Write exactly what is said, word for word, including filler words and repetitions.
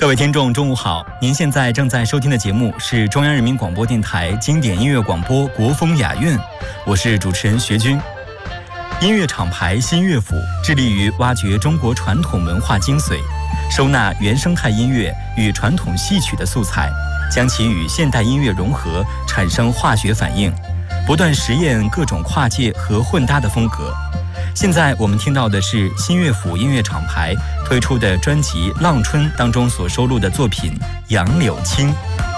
各位听众，中午好！您现在正在收听的节目是中央人民广播电台经典音乐广播国风雅韵，我是主持人学军。音乐厂牌新乐府致力于挖掘中国传统文化精髓，收纳原生态音乐与传统戏曲的素材，将其与现代音乐融合，产生化学反应，不断实验各种跨界和混搭的风格。现在我们听到的是新乐府音乐厂牌推出的专辑《浪春》当中所收录的作品《杨柳青》。